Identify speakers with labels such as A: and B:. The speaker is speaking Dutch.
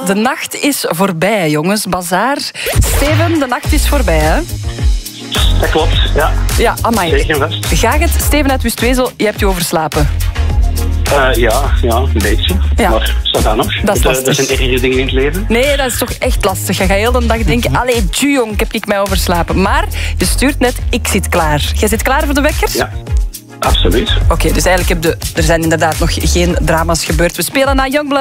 A: De nacht is voorbij, jongens. Bazaar. Steven, de nacht is voorbij, hè?
B: Dat klopt, ja.
A: Ja, amai.
B: Zeker en vast.
A: Ga het, Steven uit Wustwezel, je hebt je overslapen.
B: Ja, een beetje.
A: Ja.
B: Maar staat daar nog?
A: Dat is lastig.
B: Er zijn ergere dingen in het leven.
A: Nee, dat is toch echt lastig. Je gaat heel de dag denken, allee, jong, heb ik mij overslapen. Maar je stuurt net, ik zit klaar. Jij zit klaar voor de wekker?
B: Ja, absoluut.
A: Oké, dus eigenlijk er zijn inderdaad nog geen drama's gebeurd. We spelen naar Youngblood.